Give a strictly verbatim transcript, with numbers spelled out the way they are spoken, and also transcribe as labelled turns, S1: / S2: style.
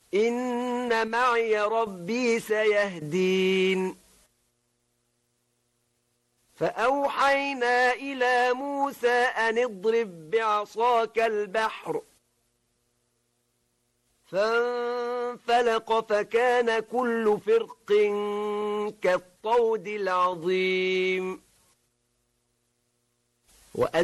S1: إن معي ربي سيهدين فأوحينا إلى موسى أن اضرب بعصاك البحر فانفلق فكان كل فرق كالطود العظيم